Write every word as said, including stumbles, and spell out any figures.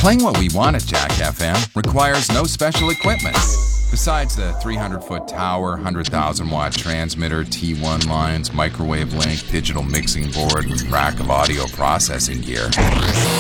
Playing what we want at Jack F M requires no special equipment. Besides the three hundred foot tower, one hundred thousand watt transmitter, T one lines, microwave link, digital mixing board, and rack of audio processing gear.